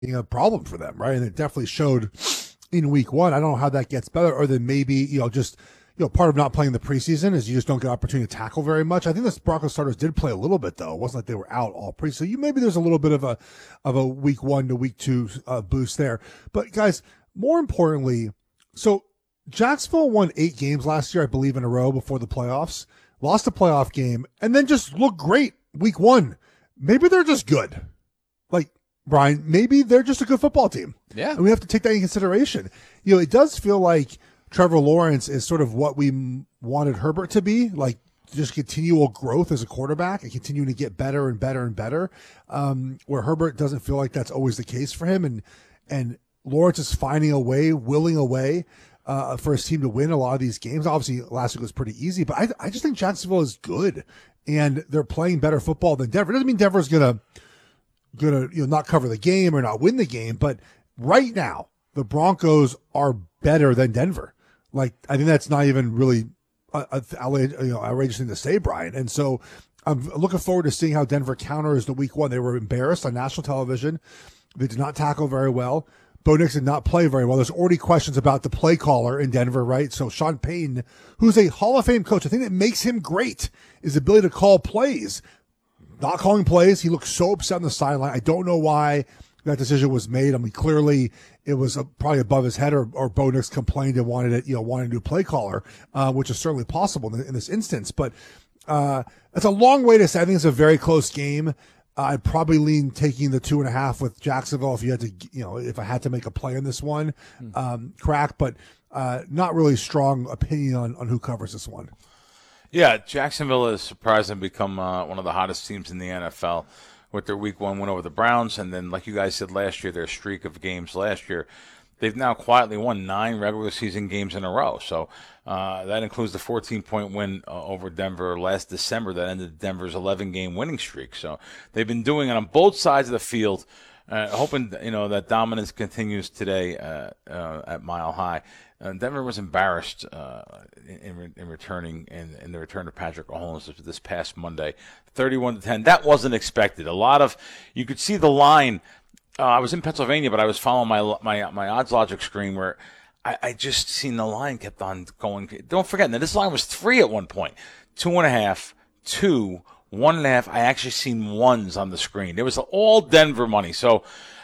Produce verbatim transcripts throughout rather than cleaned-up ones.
being a problem for them, right? And it definitely showed in week one. I don't know how that gets better, or then maybe, you know, just, you know, part of not playing the preseason is you just don't get opportunity to tackle very much. I think the Broncos starters did play a little bit, though. It wasn't like they were out all preseason. So you, maybe there's a little bit of a, of a week one to week two uh, boost there. But guys, more importantly, so Jacksonville won eight games last year, I believe, in a row before the playoffs, lost a playoff game, and then just looked great week one. Maybe they're just good. Like, Brian, maybe they're just a good football team. Yeah. And we have to take that into consideration. You know, it does feel like Trevor Lawrence is sort of what we m- wanted Herbert to be, like just continual growth as a quarterback and continuing to get better and better and better, um, where Herbert doesn't feel like that's always the case for him. And, and Lawrence is finding a way, willing a way uh, for his team to win a lot of these games. Obviously, last week was pretty easy, but I, I just think Jacksonville is good, and they're playing better football than Denver. It doesn't mean Denver's going to, going to, you know, not cover the game or not win the game, but right now the Broncos are better than Denver. Like, I think that's not even really a, a, a you know, outrageous thing to say, Brian. And so I'm looking forward to seeing how Denver counters the week one. They were embarrassed on national television. They did not tackle very well. Bo Nix did not play very well. There's already questions about the play caller in Denver, right? So Sean Payton, who's a Hall of Fame coach, I think that makes him great is the ability to call plays. Not calling plays. He looked so upset on the sideline. I don't know why that decision was made. I mean, clearly it was uh, probably above his head, or, or Bo Nix complained and wanted it, you know, wanted a new play caller, uh, which is certainly possible in, in this instance. But uh, it's a long way to say. I think it's a very close game. Uh, I'd probably lean taking the two and a half with Jacksonville if you had to, you know, if I had to make a play in this one, um, crack. But uh, not really strong opinion on, on who covers this one. Yeah, Jacksonville has surprisingly become uh, one of the hottest teams in the N F L with their week one win over the Browns. And then, like you guys said last year, their streak of games last year, they've now quietly won nine regular season games in a row. So uh, that includes the fourteen-point win uh, over Denver last December that ended Denver's eleven-game winning streak. So they've been doing it on both sides of the field, uh, hoping, you know, that dominance continues today uh, uh, at Mile High. Uh, Denver was embarrassed uh, in, in returning in, in the return of Patrick Mahomes this past Monday, thirty-one to ten. That wasn't expected. A lot of you could see the line. Uh, I was in Pennsylvania, but I was following my my my odds logic screen where I, I just seen the line kept on going. Don't forget, now this line was three at one point, two and a half, two, one and a half. I actually seen ones on the screen. It was all Denver money. So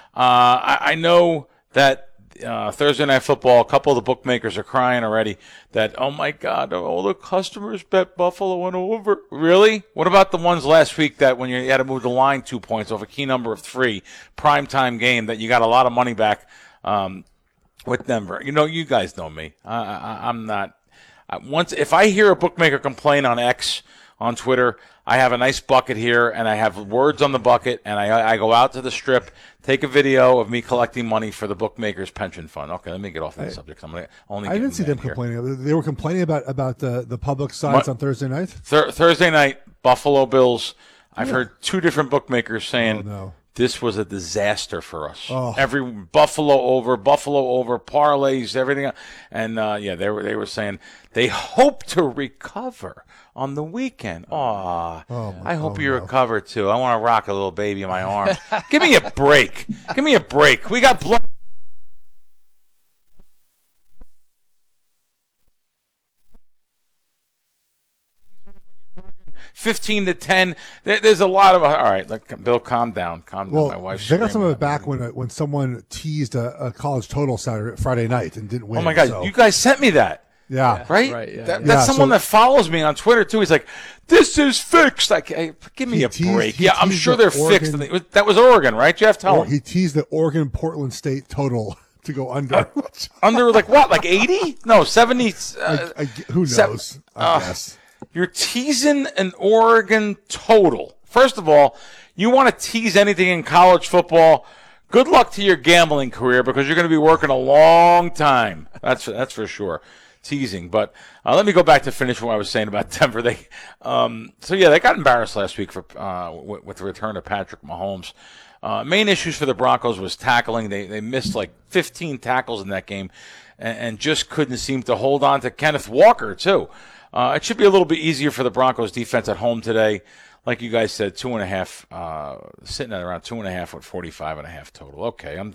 uh, I, I know that. Uh, Thursday Night Football, a couple of the bookmakers are crying already that, oh, my God, all the customers bet Buffalo went over. Really? What about the ones last week that when you had to move the line two points off a key number of three, primetime game, that you got a lot of money back um, with Denver? You know, you guys know me. I, I, I'm not I, – once if I hear a bookmaker complain on X, on Twitter, I have a nice bucket here, and I have words on the bucket, and I, I go out to the strip, take a video of me collecting money for the bookmakers pension fund. Okay, let me get off that I, subject. I'm gonna only. I didn't see them here. complaining. They were complaining about about the the public sides My, on Thursday night. Th- Thursday night, Buffalo Bills. I've yeah. heard two different bookmakers saying oh, no. this was a disaster for us. Oh. Every Buffalo over, Buffalo over, parlays, everything, and uh, yeah, they were they were saying they hope to recover on the weekend. Aww. Oh, I hope oh, you no. recover too. I want to rock a little baby in my arms. Give me a break. Give me a break. We got blood. Fifteen to ten. There, there's a lot of. All right, like, Bill, calm down. Calm well, down. My wife's they got some of it back back when when someone teased a, a college total Saturday Friday night and didn't win. Oh my God! So. You guys sent me that. Yeah. Right? right yeah, that, yeah. That's yeah, someone so, that follows me on Twitter, too. He's like, this is fixed. Like, hey, give me a teased, break. Yeah, I'm sure the they're Oregon, fixed. That was Oregon, right, Jeff? Tell or, him. He teased the Oregon Portland State total to go under. Under, like, what? Like eighty? No, seventy. Uh, I, I, who knows? seven, I uh, guess. You're teasing an Oregon total. First of all, you want to tease anything in college football, good luck to your gambling career because you're going to be working a long time. That's that's for sure. Teasing, but uh, let me go back to finish what I was saying about Denver. They, um, so yeah, they got embarrassed last week for uh, with, with the return of Patrick Mahomes. Uh, main issues for the Broncos was tackling. They they missed like fifteen tackles in that game, and, and just couldn't seem to hold on to Kenneth Walker too. Uh, it should be a little bit easier for the Broncos defense at home today. like you guys said, two and a half, uh, sitting at around two and a half with forty-five and a half total. Okay, I'm